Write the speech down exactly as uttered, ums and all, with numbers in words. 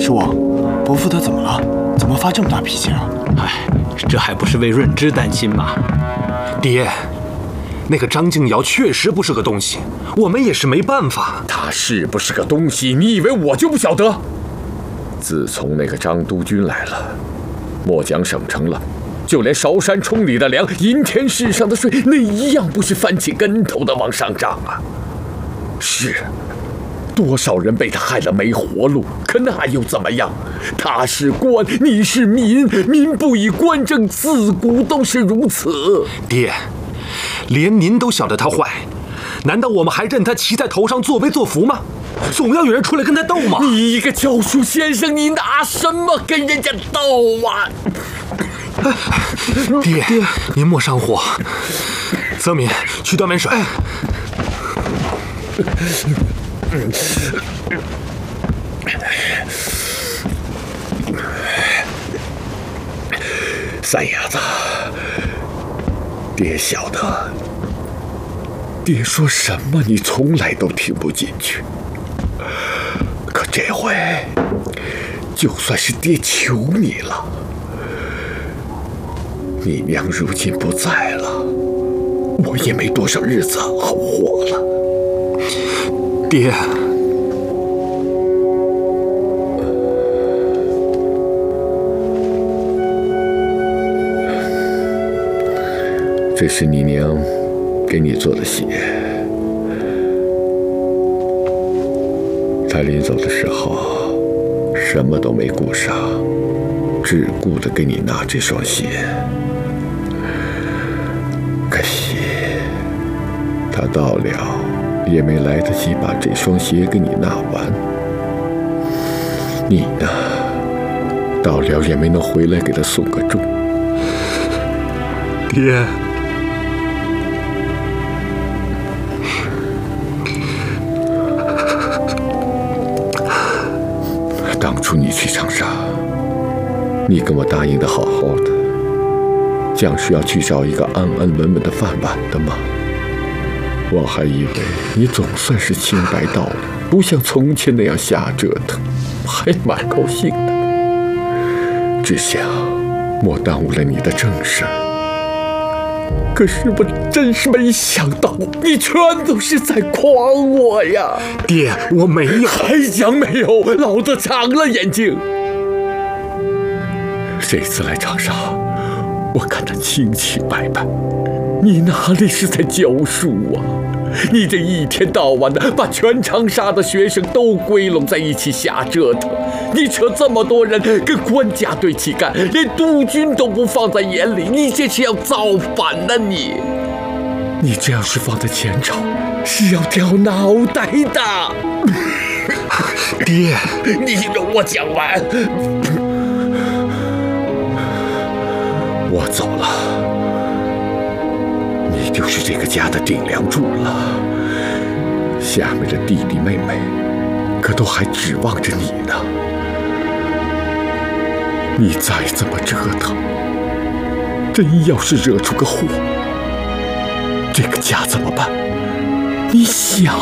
师王，伯父他怎么了？怎么发这么大脾气啊？ 哎，这还不是为润之担心吗？ 爹，那个张静瑶确实不是个东西，我们也是没办法。 他是不是个东西？你以为我就不晓得？自从那个张督军来了，末将省城了，就连韶山冲里的粮、银田市上的税，那一样不是翻起跟头的往上涨啊！是。 多少人被他害了没活路，可那又怎么样？他是官，你是民，民不以官正，自古都是如此。 爹，连您都晓得他坏，难道我们还任他骑在头上作威作福吗？总要有人出来跟他斗吗？ 你一个教书先生，你拿什么跟人家斗啊？ 爹，爹您莫上火。泽民，去端碗水。 三伢子，爹晓得，爹说什么你从来都听不进去。可这回，就算是爹求你了，你娘如今不在了，我也没多少日子好活了。 爹， 这是你娘给你做的鞋。她临走的时候，什么都没顾上，只顾着给你拿这双鞋。可惜，她到了。 也没来得及把这双鞋给你纳完，你呢，到了也没能回来给他送个终。 爹， 当初你去长沙，你跟我答应的好好的，将是要去找一个安安稳稳的饭碗的吗？ 我还以为你总算是清白到了，不像从前那样瞎折腾，还蛮高兴的。只想莫耽误了你的正事儿。可是我真是没想到，你全都是在诓我呀！ 爹，我没有， 还讲没有？老子长了眼睛。这次来长沙，我看得清清白白。 你哪里是在教书啊？你这一天到晚的把全长沙的学生都归拢在一起瞎折腾，你扯这么多人跟官家对起干，连督军都不放在眼里，你这是要造反呢、啊！你，你这要是放在前朝，是要掉脑袋的。 爹， 你容我讲完。我走了。 你就是这个家的顶梁柱了，下面的弟弟妹妹可都还指望着你呢。你再这么折腾，真要是惹出个祸，这个家怎么办？你想